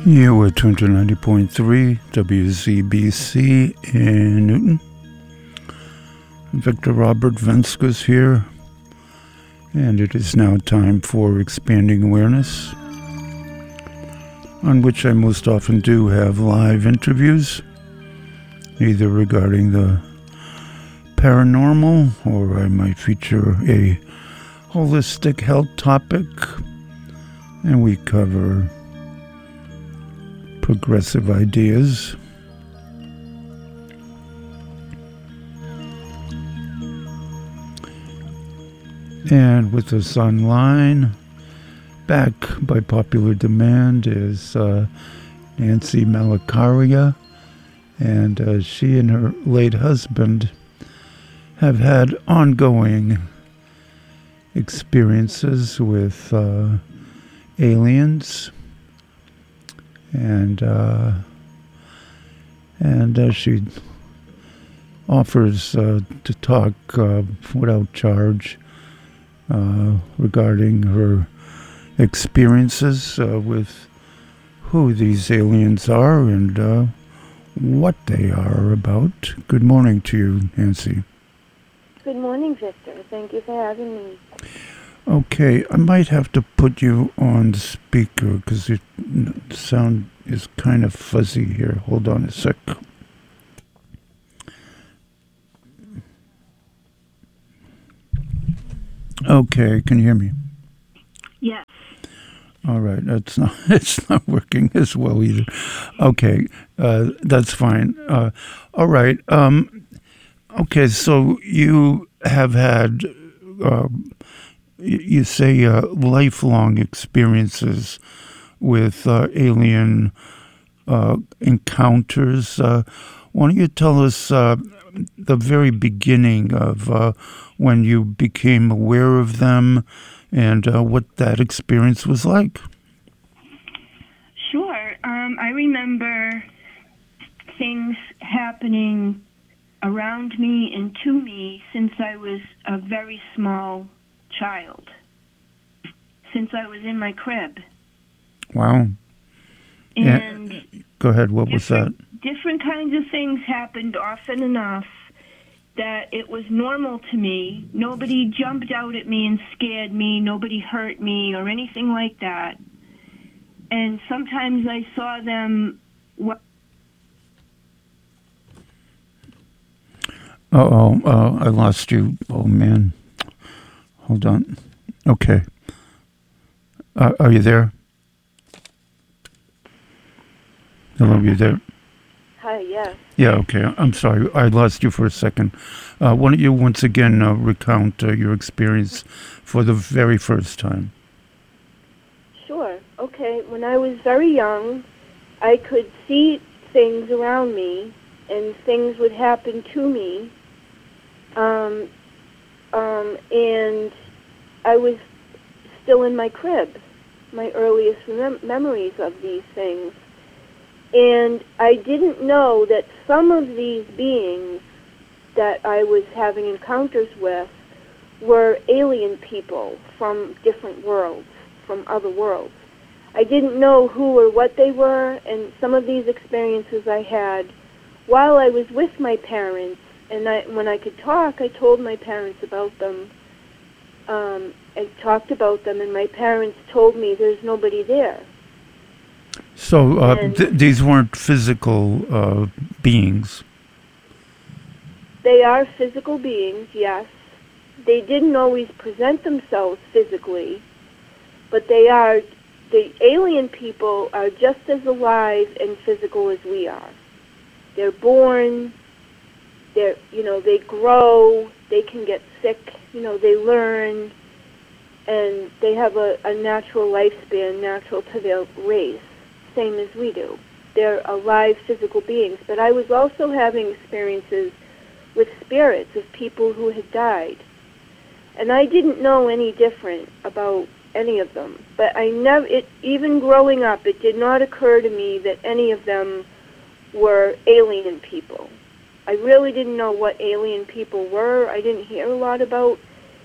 You were tuned to 90.3 WZBC in Newton. Victor Robert Venskus here, and it is now time for Expanding Awareness, on which I most often do have live interviews, either regarding the paranormal, or I might feature a holistic health topic, and we cover progressive ideas. And with us online, back by popular demand, is Nancy Malacaria, and she and her late husband have had ongoing experiences with aliens. And she offers to talk without charge regarding her experiences with who these aliens are and what they are about. Good morning to you, Nancy. Good morning, Victor. Thank you for having me. Okay, I might have to put you on the speaker because the sound is kind of fuzzy here. Hold on a sec. Okay, can you hear me? Yes. All right, it's not working as well either. Okay, that's fine. All right. Okay, so you have had you say lifelong experiences with alien encounters. Why don't you tell us the very beginning of when you became aware of them and what that experience was like? Sure. I remember things happening around me and to me since I was a very small child, since I was in my crib. Wow. And go ahead, what was that? Different kinds of things happened often enough that it was normal to me. Nobody jumped out at me and scared me. Nobody hurt me or anything like that. And sometimes I saw them... I lost you. Oh, man. Hold on. Okay. Are you there? Hello, you there? Hi, yes. Yeah, okay. I'm sorry. I lost you for a second. Why don't you once again recount your experience for the very first time? Sure. Okay. When I was very young, I could see things around me, and things would happen to me. And I was still in my crib, my earliest memories of these things. And I didn't know that some of these beings that I was having encounters with were alien people from different worlds, from other worlds. I didn't know who or what they were, and some of these experiences I had while I was with my parents. And when I could talk, I told my parents about them. I talked about them, and my parents told me there's nobody there. So these weren't physical beings? They are physical beings, yes. They didn't always present themselves physically, but the alien people are just as alive and physical as we are. They're born, they grow, they can get sick, they learn, and they have a natural lifespan, natural to their race, same as we do. They're alive physical beings. But I was also having experiences with spirits of people who had died. And I didn't know any different about any of them. But even growing up, it did not occur to me that any of them were alien people. I really didn't know what alien people were. I didn't hear a lot about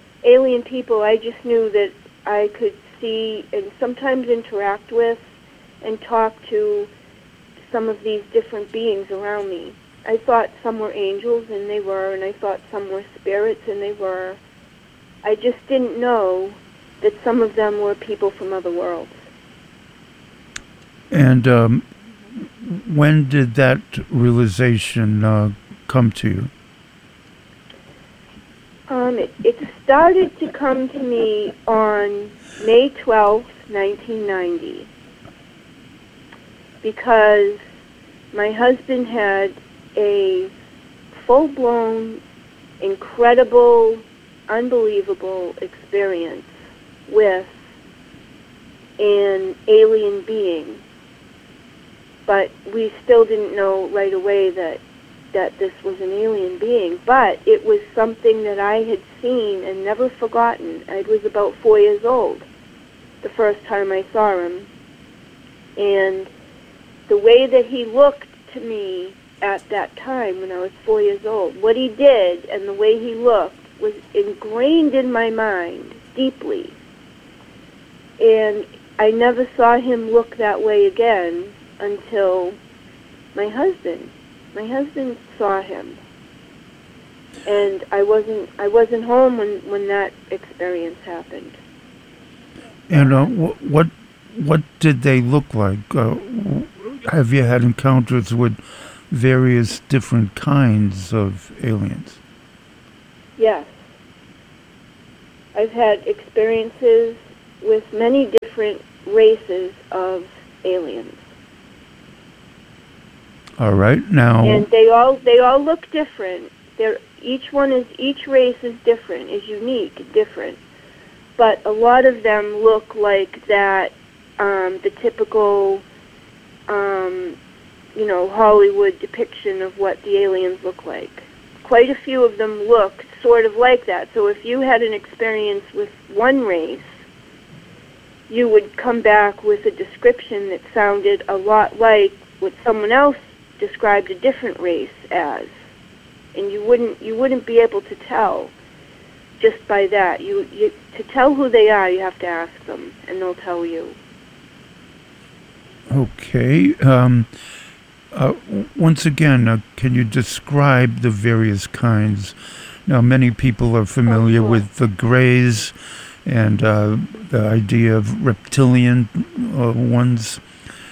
alien people. I just knew that I could see and sometimes interact with and talk to some of these different beings around me. I thought some were angels, and they were, and I thought some were spirits, and they were. I just didn't know that some of them were people from other worlds. And when did that realization come to you? It started to come to me on May 12th, 1990, because my husband had a full-blown, incredible, unbelievable experience with an alien being. But we still didn't know right away that this was an alien being. But it was something that I had seen and never forgotten. I was about 4 years old the first time I saw him. And the way that he looked to me at that time when I was 4 years old, what he did and the way he looked was ingrained in my mind deeply. And I never saw him look that way again until my husband saw him. And I wasn't home when that experience happened. And what did they look like? Have you had encounters with various different kinds of aliens? Yes. I've had experiences with many different races of aliens. All right, now. And they all look different. Each race is different, is unique, different. But a lot of them look like that, the typical, Hollywood depiction of what the aliens look like. Quite a few of them look sort of like that. So if you had an experience with one race, you would come back with a description that sounded a lot like what someone else described a different race as. And you wouldn't be able to tell just by that. To tell who they are, you have to ask them, and they'll tell you. Okay. Once again, can you describe the various kinds? Now, many people are familiar with the Greys and the idea of reptilian ones.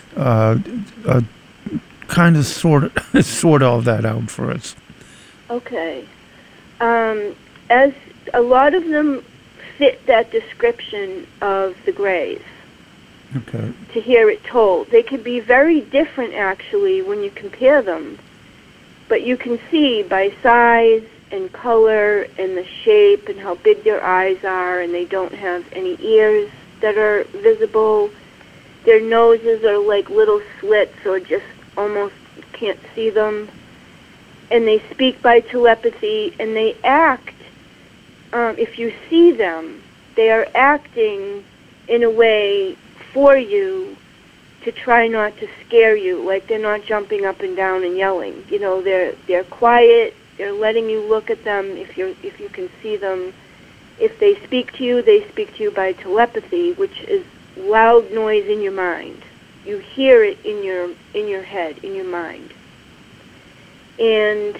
Kind of sort all that out for us. Okay. As a lot of them fit that description of the Greys. Okay. To hear it told. They could be very different, actually, when you compare them. But you can see by size and color and the shape and how big their eyes are, and they don't have any ears that are visible. Their noses are like little slits or just almost can't see them. And they speak by telepathy, and they act, if you see them, they are acting in a way for you to try not to scare you. Like they're not jumping up and down and yelling. They're quiet. They're letting you look at them if you can see them. If they speak to you by telepathy, which is loud noise in your mind. You hear it in your head, in your mind. And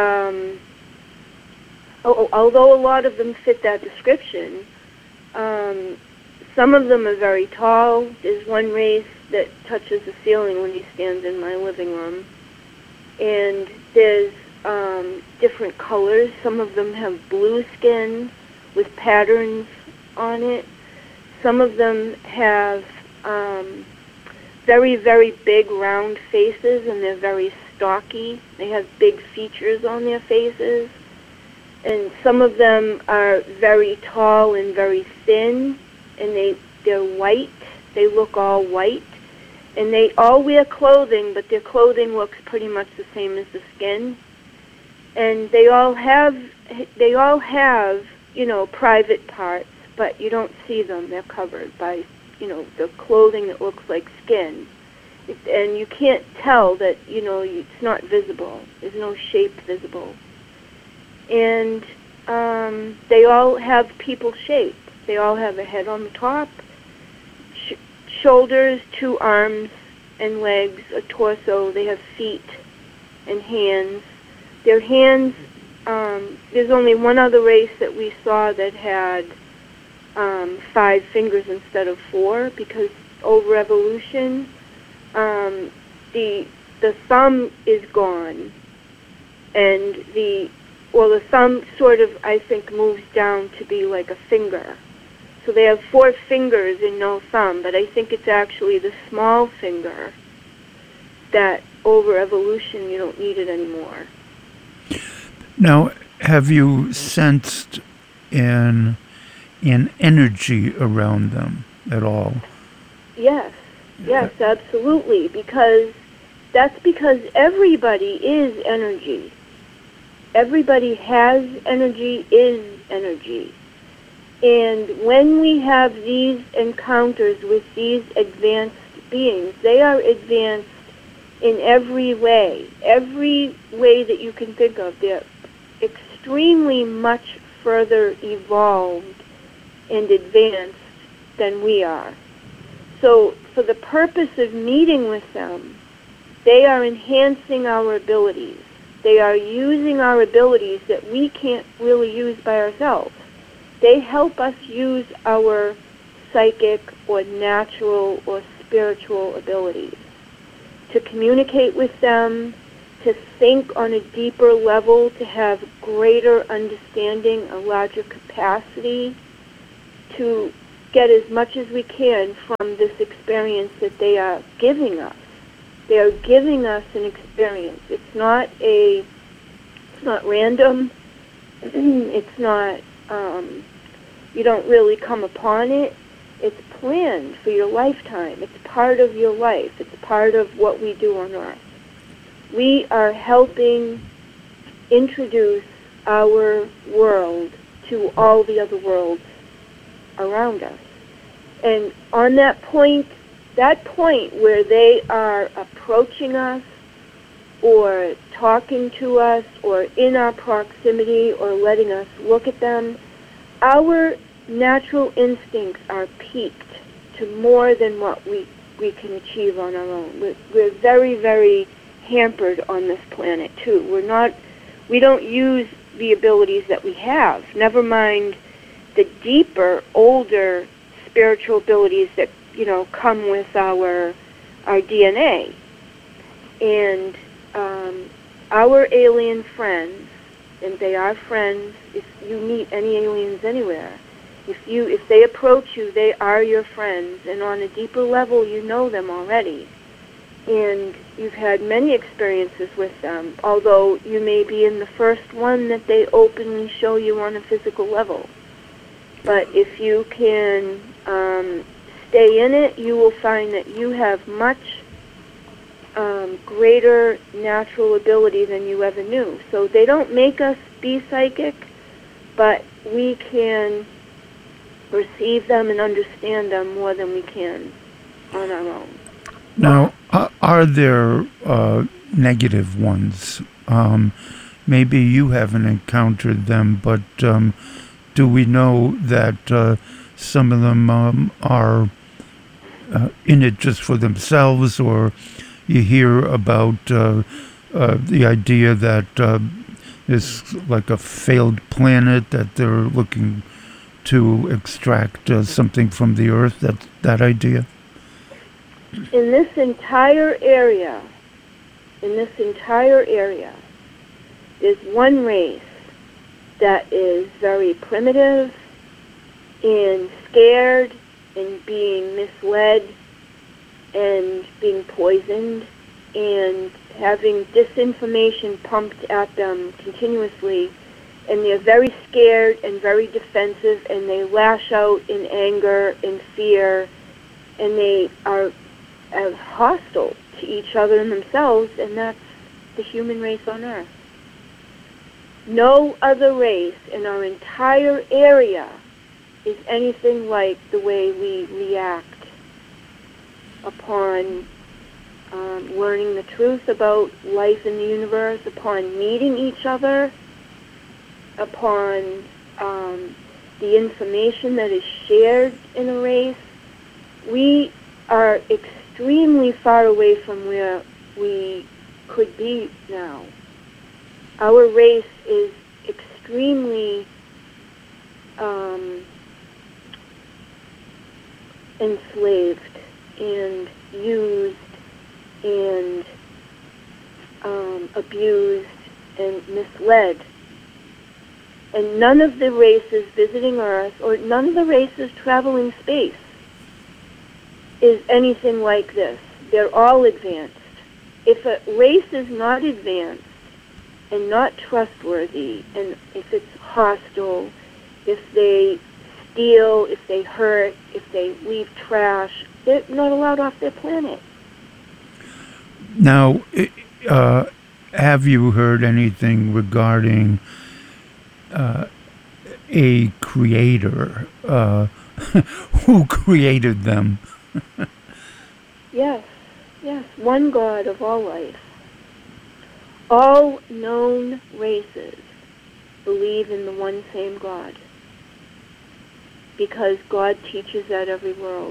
although a lot of them fit that description, some of them are very tall. There's one race that touches the ceiling when he stands in my living room. And there's different colors. Some of them have blue skin with patterns on it. Some of them have very, very big round faces, and they're very stocky. They have big features on their faces. And some of them are very tall and very thin, and they're white. They look all white. And they all wear clothing, but their clothing looks pretty much the same as the skin. And they all have, private parts, but you don't see them. They're covered by, the clothing that looks like skin. And you can't tell that, it's not visible. There's no shape visible. And they all have people shape. They all have a head on the top, shoulders, 2 arms, and legs, a torso. They have feet and hands. Their hands, there's only one other race that we saw that had 5 fingers instead of 4, because over evolution, the thumb is gone, and the thumb sort of, I think, moves down to be like a finger. So they have 4 fingers and no thumb, but I think it's actually the small finger that over evolution you don't need it anymore. Now, have you sensed an energy around them at all? Yes, absolutely, because everybody is energy. Everybody has energy, is energy. And when we have these encounters with these advanced beings, they are advanced in every way that you can think of. They're extremely much further evolved and advanced than we are. So for the purpose of meeting with them, they are enhancing our abilities. They are using our abilities that we can't really use by ourselves. They help us use our psychic or natural or spiritual abilities to communicate with them, to think on a deeper level, to have greater understanding, a larger capacity, to get as much as we can from this experience that they are giving us. They are giving us an experience. It's not random. It's not, you don't really come upon it. It's planned for your lifetime. It's part of your life. It's part of what we do on Earth. We are helping introduce our world to all the other worlds around us. And on that point where they are approaching us or talking to us or in our proximity or letting us look at them, our natural instincts are peaked to more than what we can achieve on our own. We're very, very hampered on this planet too. We don't use the abilities that we have, never mind the deeper, older spiritual abilities that come with our DNA. And our alien friends, and they are friends, if you meet any aliens anywhere, if they approach you, they are your friends, and on a deeper level you know them already. And you've had many experiences with them, although you may be in the first one that they openly show you on a physical level. But if you can stay in it, you will find that you have much greater natural ability than you ever knew. So they don't make us be psychic, but we can perceive them and understand them more than we can on our own. Now, are there negative ones? Maybe you haven't encountered them, but do we know that some of them are in it just for themselves, or you hear about the idea that it's like a failed planet, that they're looking to extract something from the Earth, that idea? In this entire area, there's one race that is very primitive and scared and being misled and being poisoned and having disinformation pumped at them continuously, and they're very scared and very defensive, and they lash out in anger and fear, and they are hostile to each other and themselves, and that's the human race on Earth. No other race in our entire area is anything like the way we react upon learning the truth about life in the universe, upon meeting each other, upon the information that is shared in a race. We are extremely far away from where we could be now. Our race is extremely enslaved and used and abused and misled. And none of the races visiting Earth, or none of the races traveling space, is anything like this. They're all advanced. If a race is not advanced and not trustworthy, and if it's hostile, if they steal, if they hurt, if they leave trash, they're not allowed off their planet. Now, have you heard anything regarding a creator? Who created them? Yes, one God of all life. All known races believe in the one same God, because God teaches at every world.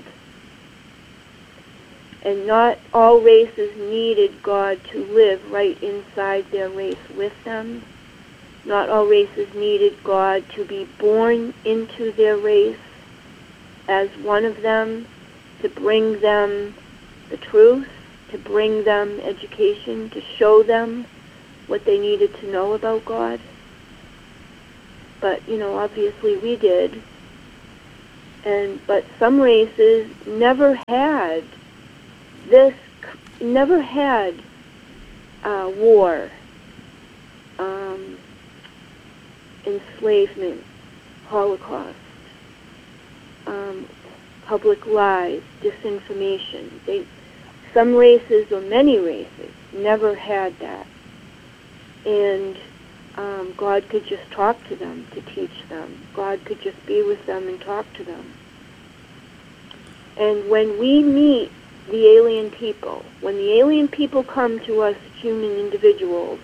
And not all races needed God to live right inside their race with them. Not all races needed God to be born into their race as one of them, to bring them the truth, to bring them education, to show them what they needed to know about God. But, obviously we did. But some races never had war, enslavement, Holocaust, public lies, disinformation. Some races, or many races, never had that. And God could just talk to them, to teach them. God could just be with them and talk to them. And when we meet the alien people, when the alien people come to us human individuals,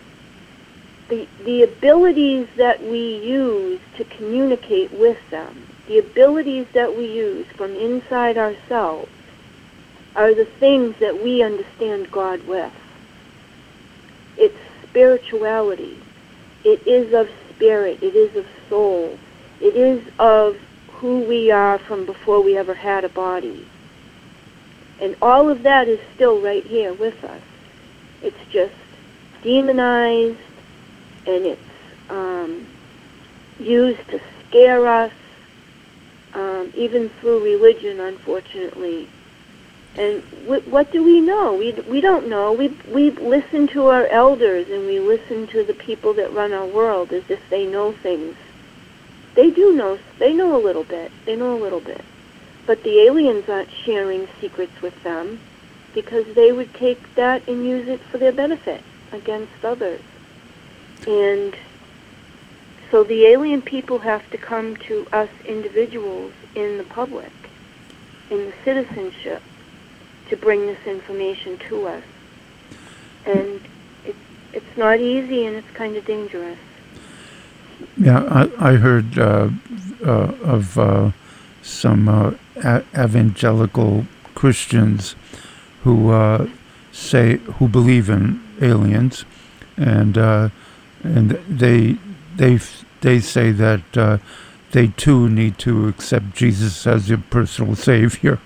the abilities that we use to communicate with them, the abilities that we use from inside ourselves, are the things that we understand God with. It's spirituality. It is of spirit. It is of soul. It is of who we are from before we ever had a body. And all of that is still right here with us. It's just demonized, and it's used to scare us, even through religion, unfortunately. And what do we know? We don't know. We listen to our elders, and we listen to the people that run our world as if they know things. They do know. They know a little bit. They know a little bit. But the aliens aren't sharing secrets with them, because they would take that and use it for their benefit against others. And so the alien people have to come to us individuals in the public, in the citizenship, to bring this information to us. And it's not easy, and it's kind of dangerous. Yeah, I heard of some evangelical Christians who believe in aliens, and they say that they too need to accept Jesus as their personal savior.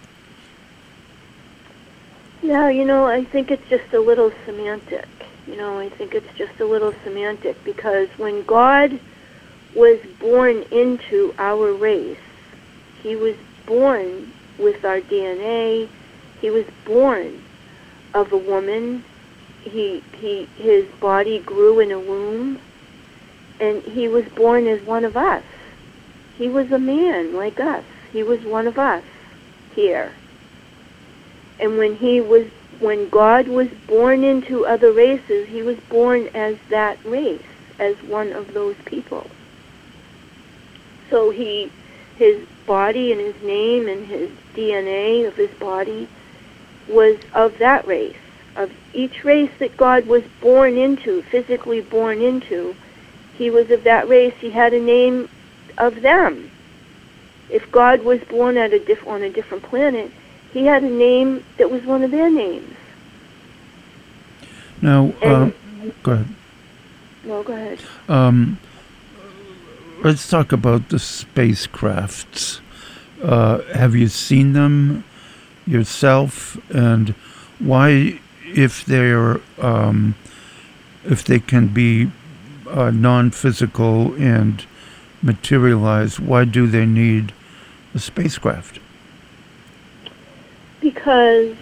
Yeah, I think it's just a little semantic. I think it's just a little semantic, because when God was born into our race, he was born with our DNA. He was born of a woman. His body grew in a womb, and he was born as one of us. He was a man like us. He was one of us here. And when God was born into other races, he was born as that race, as one of those people. So his body and his name and his DNA of his body was of that race. Of each race that God was born into, physically born into, he was of that race. He had a name of them. If God was born on a different planet, He had a name that was one of their names. Now, And- go ahead. No, go ahead. Let's talk about the spacecrafts. Have you seen them yourself, and why, if they're if they can be non-physical and materialized, why do they need a spacecraft? Because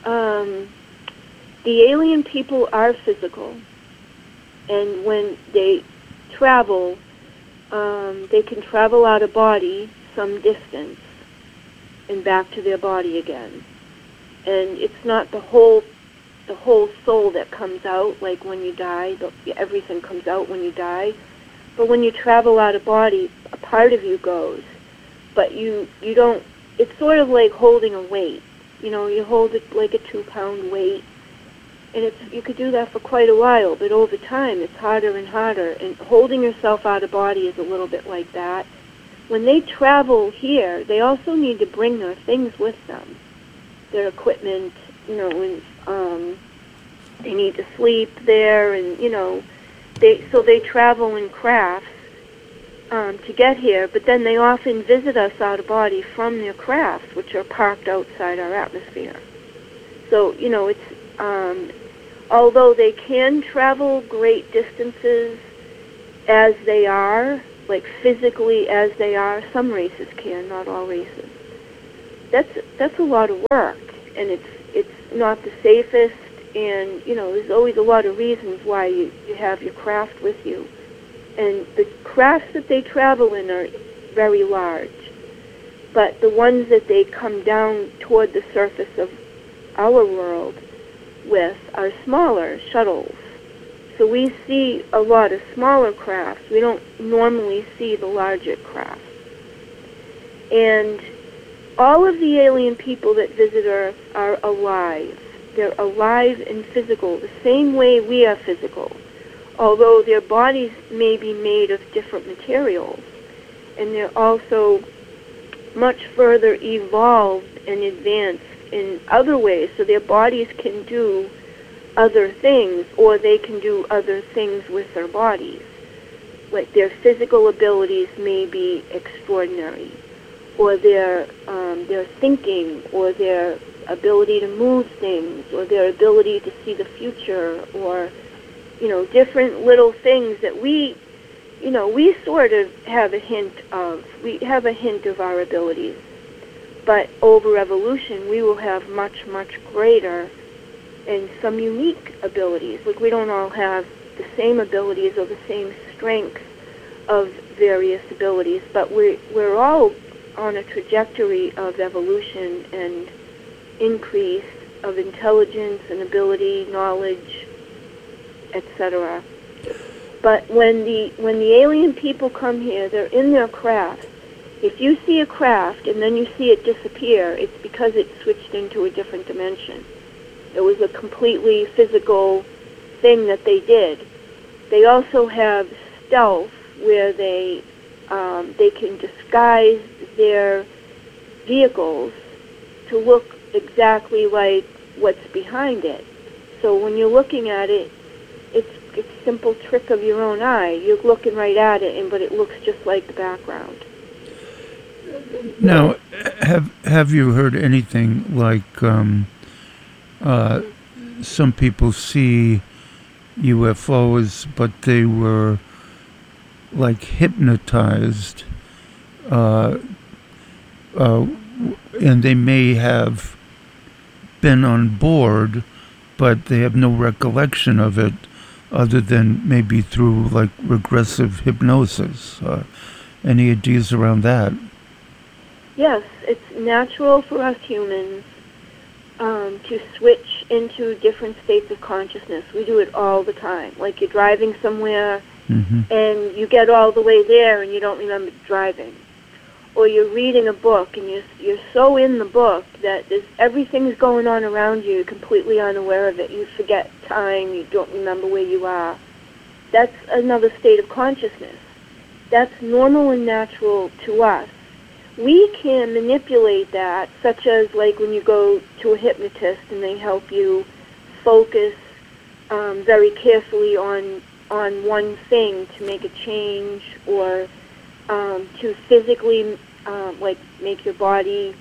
the alien people are physical, and when they travel, they can travel out of body some distance and back to their body again. And it's not the whole soul that comes out, like when you die. Everything comes out when you die. But when you travel out of body, a part of you goes. But you don't, it's sort of like holding a weight. You know, you hold it like a 2-pound weight. And you could do that for quite a while, but over time it's harder and harder. And holding yourself out of body is a little bit like that. When they travel here, they also need to bring their things with them, their equipment, you know, and they need to sleep there, and, you know, so they travel in crafts to get here, but then they often visit us out of body from their crafts, which are parked outside our atmosphere. So, you know, it's, although they can travel great distances as they are, like physically as they are, some races can, not all races. That's a lot of work, and it's not the safest, and, you know, there's always a lot of reasons why you have your craft with you. And the crafts that they travel in are very large, but the ones that they come down toward the surface of our world with are smaller shuttles. So we see a lot of smaller crafts. We don't normally see the larger crafts. And all of the alien people that visit Earth are alive. They're alive and physical, the same way we are physical, although their bodies may be made of different materials. And they're also much further evolved and advanced in other ways, so their bodies can do other things, or they can do other things with their bodies. Like their physical abilities may be extraordinary, or their thinking, or their ability to move things, or their ability to see the future, or, you know, different little things that we sort of have a hint of. We have a hint of our abilities. But over evolution, we will have much, much greater and some unique abilities. Like, we don't all have the same abilities or the same strength of various abilities, but we're all on a trajectory of evolution and increase of intelligence and ability, knowledge, etc. But when the alien people come here, they're in their craft. If you see a craft and then you see it disappear, it's because it switched into a different dimension. It was a completely physical thing that they did. They also have stealth, where they can disguise their vehicles to look exactly like what's behind it. So when you're looking at it, it's a simple trick of your own eye. You're looking right at it, but it looks just like the background. Now, have you heard anything like some people see UFOs, but they were like hypnotized, and they may have been on board, but they have no recollection of it other than maybe through like regressive hypnosis. Any ideas around that? Yes, it's natural for us humans to switch into different states of consciousness. We do it all the time. Like, you're driving somewhere, and you get all the way there and you don't remember driving. Or you're reading a book and you're so in the book that everything's going on around you, you're completely unaware of it. You forget time, you don't remember where you are. That's another state of consciousness. That's normal and natural to us. we can manipulate that, such as like when you go to a hypnotist and they help you focus very carefully on one thing to make a change, or to physically like make your body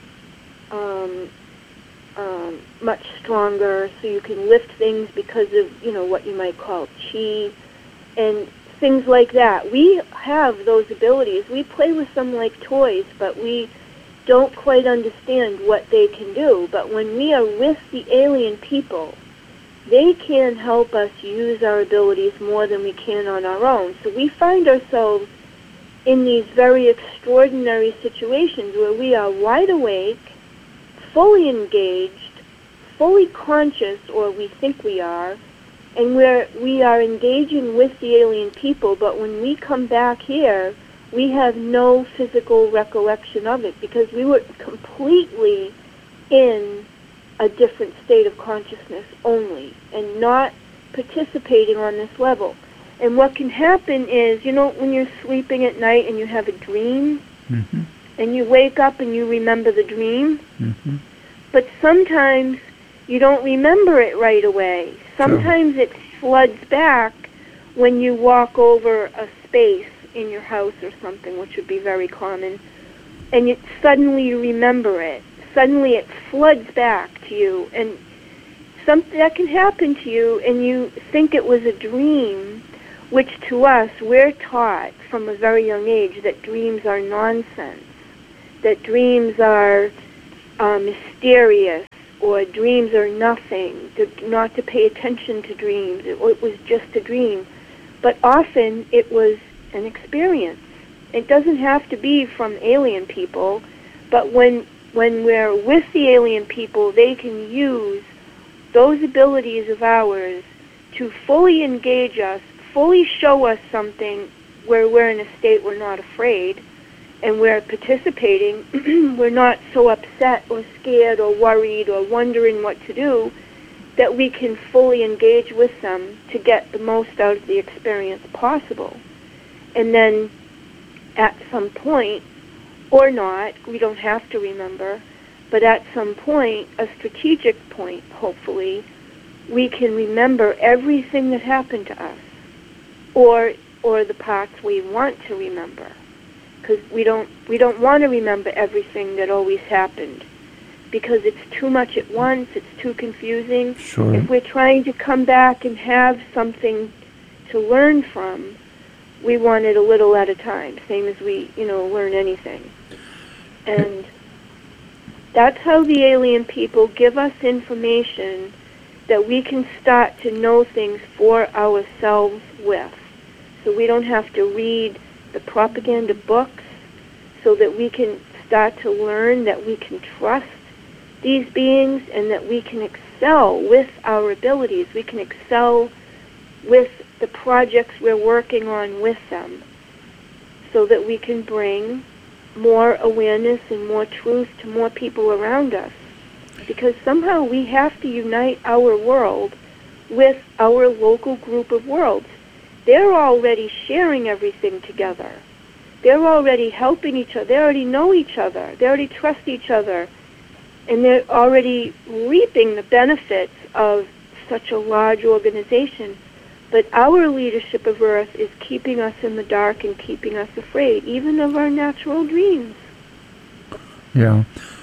much stronger, so you can lift things because of what you might call chi and things like that. We have those abilities. We play with them like toys, but we don't quite understand what they can do. But when we are with the alien people, they can help us use our abilities more than we can on our own. So we find ourselves in these very extraordinary situations where we are wide awake, fully engaged, fully conscious, or we think we are, and we are engaging with the alien people, but when we come back here, we have no physical recollection of it because we were completely in a different state of consciousness only and not participating on this level. And what can happen is, when you're sleeping at night and you have a dream, mm-hmm. and you wake up and you remember the dream, mm-hmm. but sometimes you don't remember it right away. Sometimes it floods back when you walk over a space in your house or something, which would be very common, and suddenly you remember it. Suddenly it floods back to you, and something that can happen to you, and you think it was a dream, which to us, we're taught from a very young age that dreams are nonsense, that dreams are mysterious, or dreams are nothing, not to pay attention to dreams. It was just a dream. But often it was an experience. It doesn't have to be from alien people, but when we're with the alien people, they can use those abilities of ours to fully engage us, fully show us something where we're in a state we're not afraid, and we're participating. We're not so upset or scared or worried or wondering what to do, that we can fully engage with them to get the most out of the experience possible. And then at some point, or not, we don't have to remember, but at some point, a strategic point, hopefully, we can remember everything that happened to us, or the parts we want to remember. Because we don't want to remember everything that always happened, because it's too much at once, it's too confusing. Sure. If we're trying to come back and have something to learn from, we want it a little at a time, same as we, learn anything. And that's how the alien people give us information that we can start to know things for ourselves with. So we don't have to read the propaganda books, so that we can start to learn that we can trust these beings and that we can excel with our abilities. We can excel with the projects we're working on with them, so that we can bring more awareness and more truth to more people around us. Because somehow we have to unite our world with our local group of worlds. They're already sharing everything together. They're already helping each other. They already know each other. They already trust each other. And they're already reaping the benefits of such a large organization. But our leadership of Earth is keeping us in the dark and keeping us afraid, even of our natural dreams. Yeah.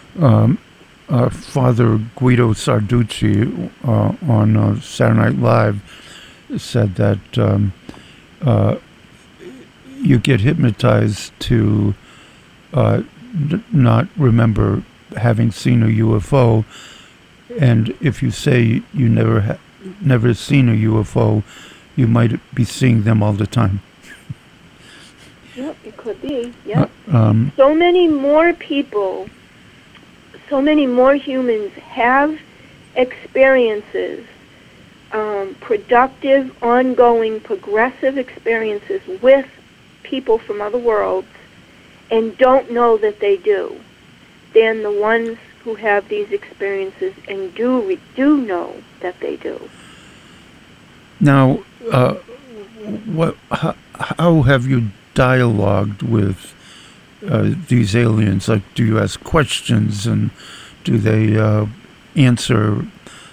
Father Guido Sarducci on Saturday Night Live said that you get hypnotized to not remember having seen a UFO, and if you say you never seen a UFO, you might be seeing them all the time. Yep, it could be. Yep. So many more people, so many more humans have experiences, productive, ongoing, progressive experiences with people from other worlds, and don't know that they do, than the ones who have these experiences and do know that they do. Now, how have you dialogued with these aliens? Like, do you ask questions, and do they answer,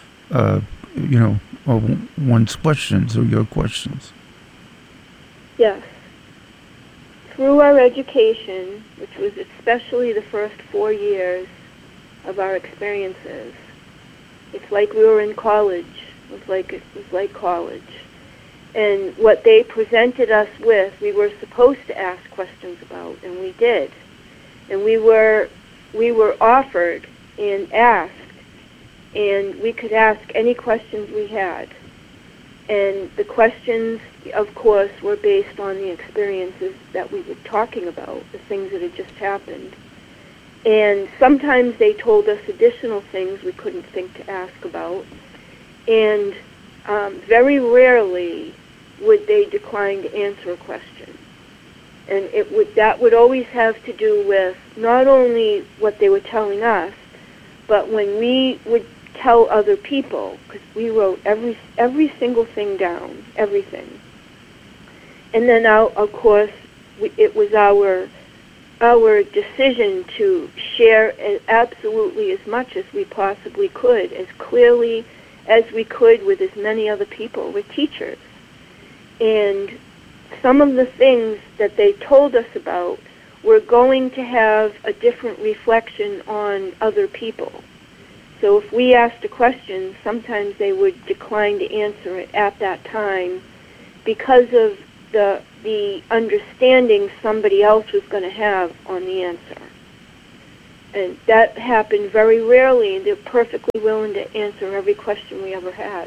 one's questions or your questions? Yes. Through our education, which was especially the first 4 years of our experiences, it's like we were in college. It was like college. And what they presented us with, we were supposed to ask questions about, and we did. And we were offered and asked, and we could ask any questions we had. And the questions, of course, were based on the experiences that we were talking about, the things that had just happened. And sometimes they told us additional things we couldn't think to ask about. And very rarely would they decline to answer a question. And that would always have to do with not only what they were telling us, but when we would tell other people, because we wrote every single thing down, everything. And then, of course, it was our decision to share absolutely as much as we possibly could, as clearly as we could, with as many other people. We're teachers. And some of the things that they told us about were going to have a different reflection on other people. So if we asked a question, sometimes they would decline to answer it at that time because of the understanding somebody else was going to have on the answer. And that happened very rarely, and they're perfectly willing to answer every question we ever had.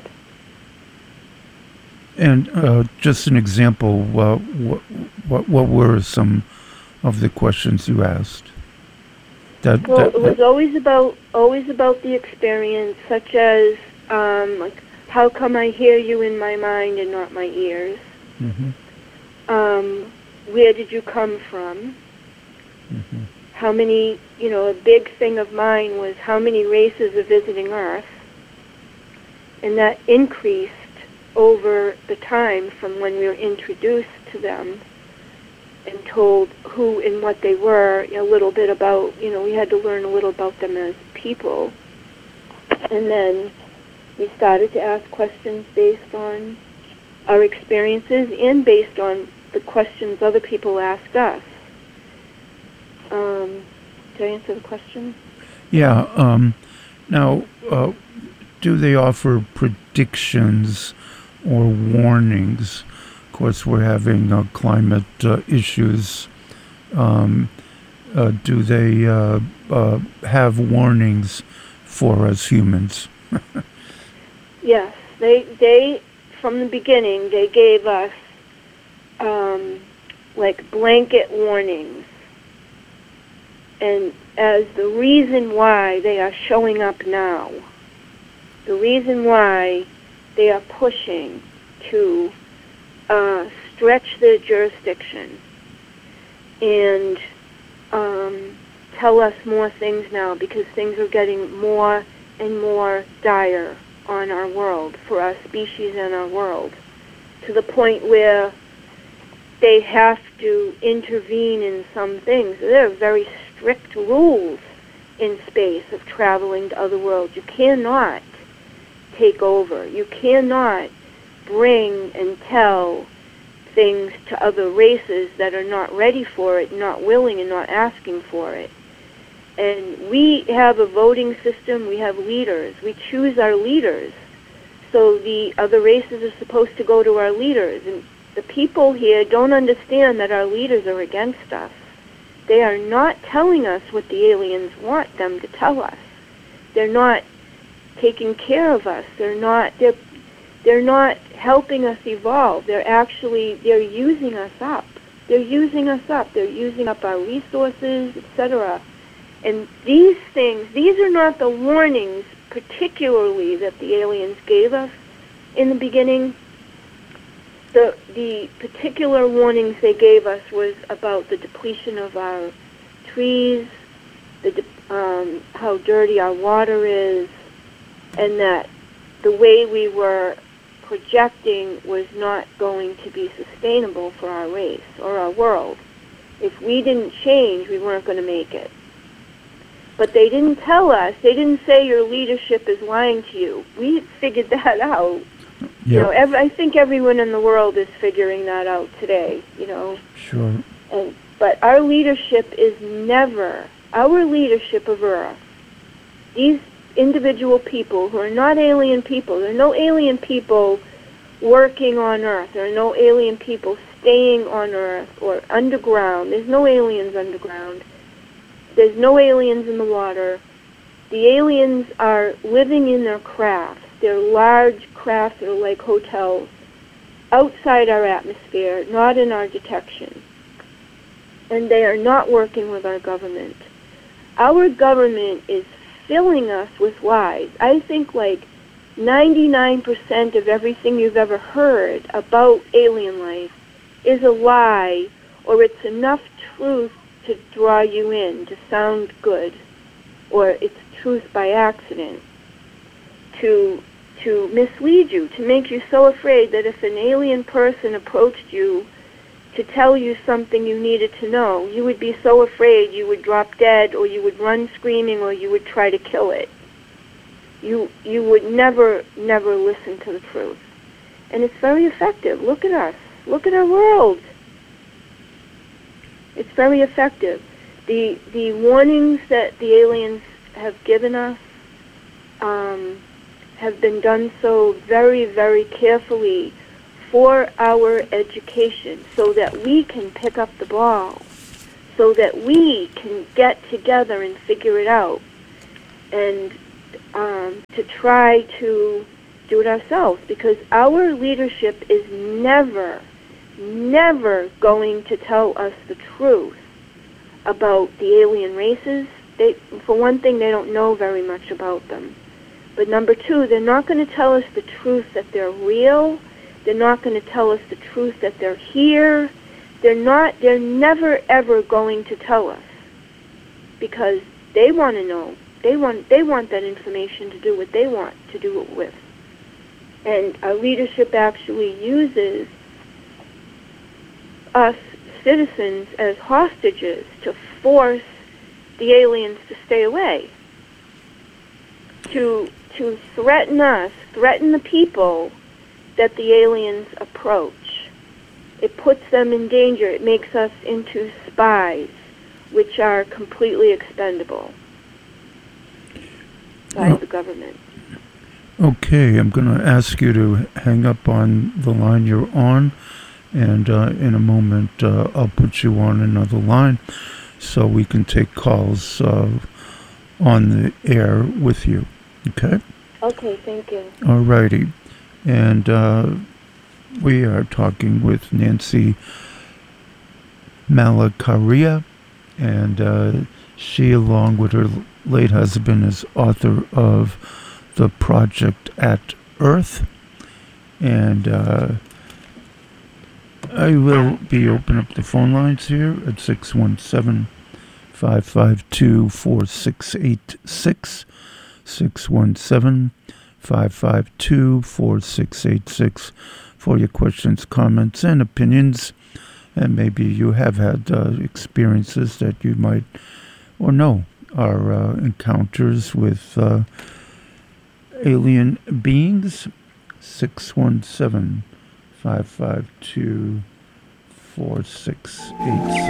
And just an example, what were some of the questions you asked? It was always about the experience, such as like, how come I hear you in my mind and not my ears? Mm-hmm. Where did you come from? Mm-hmm. How many, a big thing of mine was how many races are visiting Earth, and that increased over the time from when we were introduced to them and told who and what they were, a little bit about, we had to learn a little about them as people. And then we started to ask questions based on our experiences and based on the questions other people asked us. Did I answer the question? Yeah. Now, do they offer predictions or warnings? Of course, we're having climate issues. Do they have warnings for us humans? Yes, they from the beginning they gave us like blanket warnings, and as the reason why they are showing up now, the reason why they are pushing to stretch their jurisdiction and tell us more things now, because things are getting more and more dire on our world, for our species and our world, to the point where they have to intervene in some things. There are very strict rules in space of traveling to other worlds. You cannot take over. You cannot bring and tell things to other races that are not ready for it, not willing, and not asking for it. And we have a voting system. We have leaders. We choose our leaders. So the other races are supposed to go to our leaders. And the people here don't understand that our leaders are against us. They are not telling us what the aliens want them to tell us. They're not taking care of us. They're not helping us evolve. They're using us up. They're using us up. They're using up our resources, etc. And these are not the warnings particularly that the aliens gave us in the beginning. The particular warnings they gave us was about the depletion of our trees, how dirty our water is, and that the way we were projecting was not going to be sustainable for our race or our world. If we didn't change, we weren't going to make it. But they didn't tell us. They didn't say your leadership is lying to you. We figured that out. You know, I think everyone in the world is figuring that out today, you know. Sure. But our leadership is never, our leadership of Earth, these individual people who are not alien people, there are no alien people working on Earth, there are no alien people staying on Earth or underground, there's no aliens underground, there's no aliens in the water. The aliens are living in their crafts. They're large crafts that are like hotels, outside our atmosphere, not in our detection. And they are not working with our government. Our government is filling us with lies. I think like 99% of everything you've ever heard about alien life is a lie, or it's enough truth to draw you in, to sound good, or it's truth by accident, to mislead you, to make you so afraid that if an alien person approached you to tell you something you needed to know, you would be so afraid you would drop dead, or you would run screaming, or you would try to kill it. You would never listen to the truth. And it's very effective. Look at us. Look at our world. It's very effective. The warnings that the aliens have given us have been done so very, very carefully for our education, so that we can pick up the ball, so that we can get together and figure it out, and to try to do it ourselves, because our leadership is never going to tell us the truth about the alien races. For one thing, they don't know very much about them. But number two, they're not going to tell us the truth that they're real. They're not going to tell us the truth that they're here. They're never ever going to tell us, because they want to know. They want that information to do what they want to do it with. And our leadership actually uses us citizens as hostages to force the aliens to stay away, to threaten us, threaten the people that the aliens approach. It puts them in danger. It makes us into spies, which are completely expendable by the government. Okay, I'm going to ask you to hang up on the line you're on, and in a moment I'll put you on another line so we can take calls on the air with you. Okay? Okay, thank you. All righty. And we are talking with Nancy Malakaria, and she, along with her late husband, is author of The Project at Earth. And I will be opening up the phone lines here at 617-552-4686, 617-552-4686 for your questions, comments, and opinions. And maybe you have had experiences that you might or know are encounters with alien beings. 617-552-4686.